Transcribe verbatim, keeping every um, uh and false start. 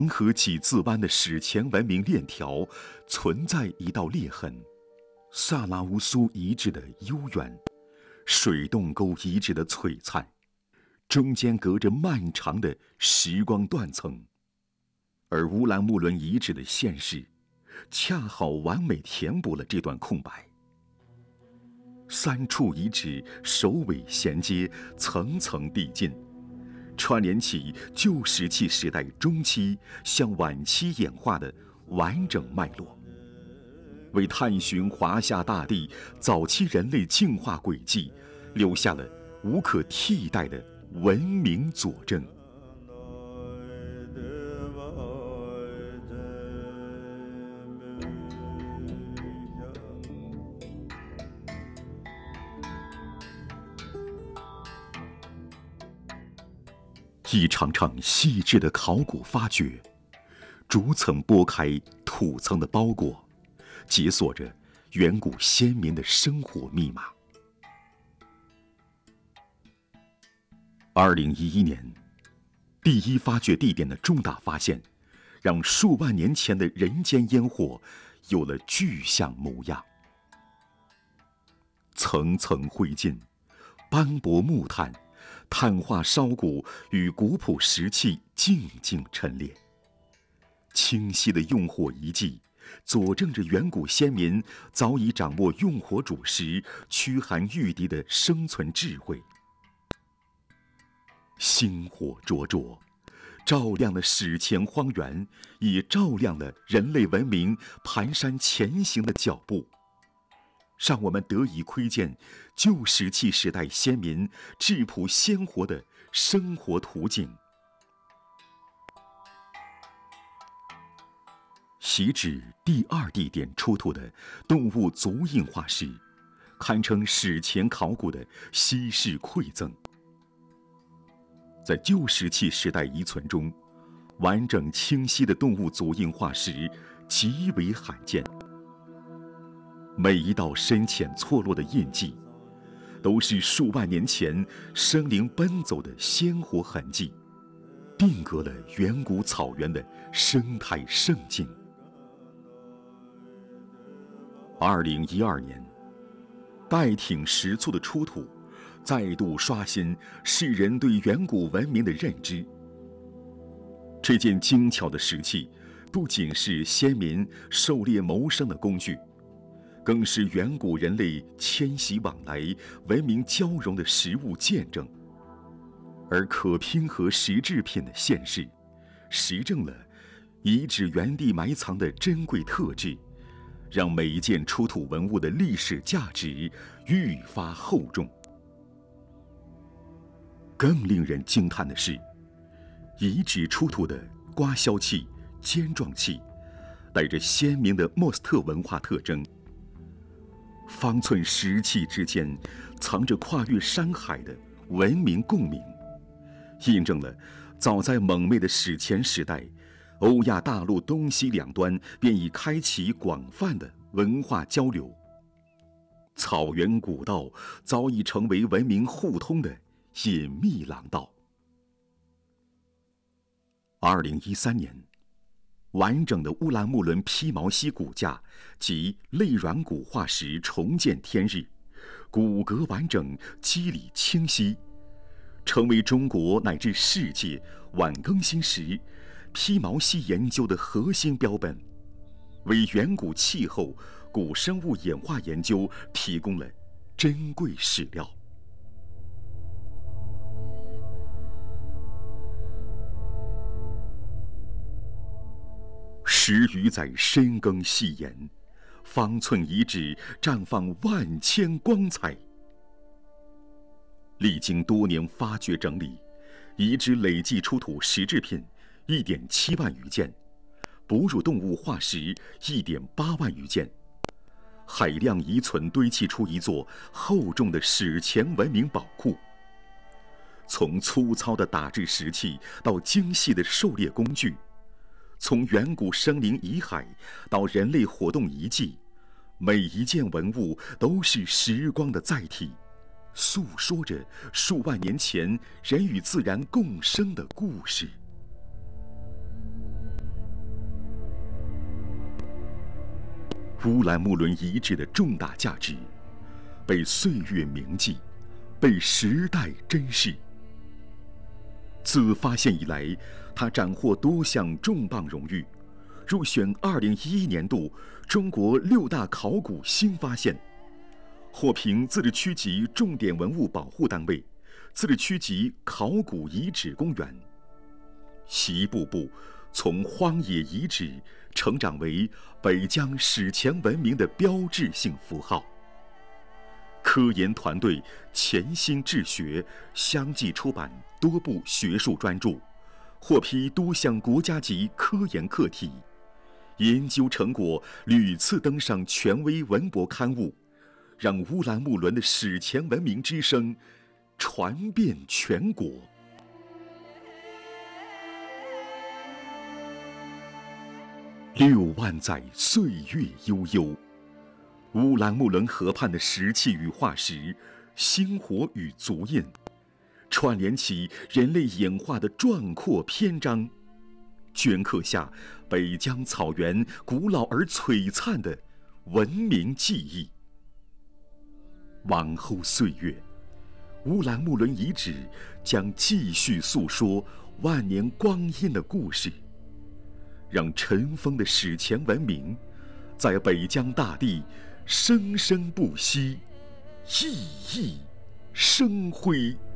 银河几字湾的史前文明链条存在一道裂痕，萨拉乌苏遗址的悠远，水洞沟遗址的璀璨，中间隔着漫长的时光断层。而乌兰木伦遗址的现世，恰好完美填补了这段空白。三处遗址首尾衔接，层层递进，串联起旧石器时代中期向晚期演化的完整脉络，为探寻华夏大地早期人类进化轨迹留下了无可替代的文明佐证。一场场细致的考古发掘，逐层剥开土层的包裹，解锁着远古先民的生活密码。二零一一年，第一发掘地点的重大发现，让数万年前的人间烟火有了具象模样。层层灰烬，斑驳木炭，碳化烧骨与古朴石器静静陈列，清晰的用火遗迹佐证着远古先民早已掌握用火煮食、驱寒御敌的生存智慧。星火灼灼，照亮了史前荒原，也照亮了人类文明蹒跚前行的脚步，让我们得以窥见旧石器时代先民质朴鲜活的生活图景。遗址第二地点出土的动物足印化石，堪称史前考古的稀世馈赠。在旧石器时代遗存中，完整清晰的动物足印化石极为罕见。每一道深浅错落的印记，都是数万年前生灵奔走的鲜活痕迹，定格了远古草原的生态圣境。二零一二年，带挺石簇的出土，再度刷新世人对远古文明的认知。这件精巧的石器，不仅是先民狩猎谋生的工具，更是远古人类迁徙往来、文明交融的实物见证。而可拼合石制品的现世，实证了遗址原地埋藏的珍贵特质，让每一件出土文物的历史价值愈发厚重。更令人惊叹的是，遗址出土的刮削器、尖状器，带着鲜明的莫斯特文化特征。方寸石器之间，藏着跨越山海的文明共鸣，印证了早在蒙昧的史前时代，欧亚大陆东西两端便已开启广泛的文化交流。草原古道早已成为文明互通的隐秘廊道。二零一三年，完整的乌兰木伦披毛溪骨架及类软骨化石重见天日，骨骼完整，肌理清晰，成为中国乃至世界晚更新时披毛溪研究的核心标本，为远古气候、古生物演化研究提供了珍贵史料。十余载深耕细研，方寸遗址绽放万千光彩。历经多年发掘整理，遗址累计出土石制品一点七万余件，哺乳动物化石一点八万余件，海量遗存堆砌出一座厚重的史前文明宝库。从粗糙的打制石器到精细的狩猎工具，从远古生灵遗骸到人类活动遗迹，每一件文物都是时光的载体，诉说着数万年前人与自然共生的故事。 乌兰木伦遗址的重大价值，被岁月铭记，被时代珍视。自发现以来，他斩获多项重磅荣誉，入选二零一一年度中国六大考古新发现，获评自治区级重点文物保护单位、自治区级考古遗址公园。一步步从荒野遗址成长为北疆史前文明的标志性符号。科研团队潜心治学，相继出版多部学术专著，获批多项国家级科研课题，研究成果屡次登上权威文博刊物，让乌兰木伦的史前文明之声传遍全国。六万载岁月悠悠，乌兰木伦河畔的石器与化石、星火与足印，串联起人类演化的壮阔篇章，镌刻下北疆草原古老而璀璨的文明记忆。往后岁月，乌兰木伦遗址将继续诉说万年光阴的故事，让尘封的史前文明在北疆大地生生不息，熠熠生辉。